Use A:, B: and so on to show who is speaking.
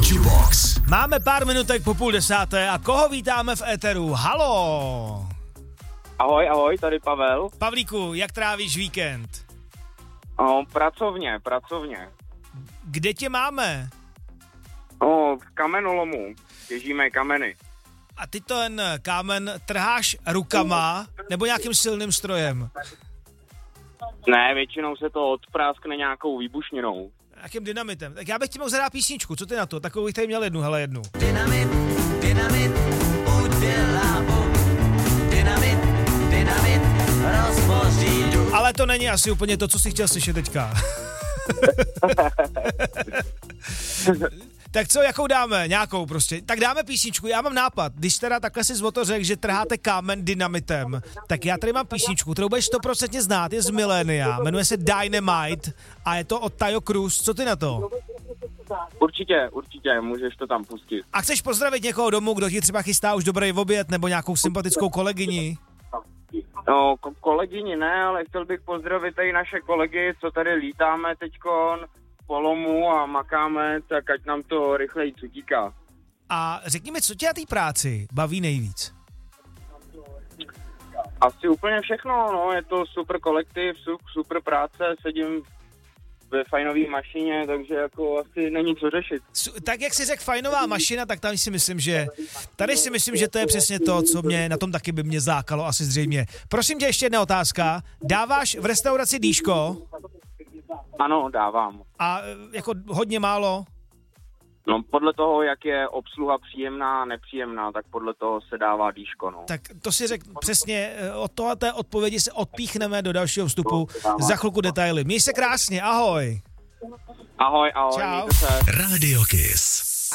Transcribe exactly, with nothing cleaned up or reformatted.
A: Energy Box.
B: Máme pár minutek po půl desáté a koho vítáme v éteru? Haló!
C: Ahoj, ahoj, tady Pavel.
B: Pavlíku, jak trávíš víkend?
C: O, pracovně, pracovně.
B: Kde tě máme?
C: O, v kamenolomu. Těžíme kameny.
B: A ty ten kámen trháš rukama nebo nějakým silným strojem?
C: Ne, většinou se to odpráskne nějakou výbušninou.
B: Jakým dynamitem? Tak já bych ti mohl zahrát písničku, co ty na to? Takovou bych tady měl jednu, hele jednu.
D: Dynamit, dynamit, udělá bum. Dynamit, dynamit, rozboří dům.
B: Ale to není asi úplně to, co jsi chtěl slyšet teďka. Tak co, jakou dáme? Nějakou prostě. Tak dáme písničku, já mám nápad. Když teda takhle si zvoto řekl, že trháte kámen dynamitem, tak já tady mám písničku, kterou budeš sto procent znát, je z Milénia, jmenuje se Dynamite a je to od Tayo Cruz. Co ty na to?
C: Určitě, určitě, můžeš to tam pustit.
B: A chceš pozdravit někoho domů, kdo ti třeba chystá už dobrý oběd, nebo nějakou sympatickou kolegyni?
C: No, ko- kolegyni ne, ale chtěl bych pozdravit i naše kolegy, co tady lítáme teďkon po lomu a makáme, tak ať nám to rychleji cutíká.
B: A řekni mi, co tě na té práci baví nejvíc?
C: Asi úplně všechno, no, je to super kolektiv, super práce, sedím ve fajnové mašině, takže jako asi není co řešit.
B: Tak jak si řekl fajnová mašina, tak tady si myslím, že tady si myslím, že to je přesně to, co mě na tom taky by mě zákalo asi zřejmě. Prosím tě, ještě jedna otázka. Dáváš v restauraci dýško?
C: Ano, dávám.
B: A jako hodně málo?
C: No podle toho, jak je obsluha příjemná, nepříjemná, tak podle toho se dává dýško, no.
B: Tak to si řekl přesně, od tohoto odpovědi se odpíchneme do dalšího vstupu. Za chvilku detaily. Měj se krásně, ahoj.
C: Ahoj, ahoj,
B: Čau.
C: mějte se.
A: Radio Kiss.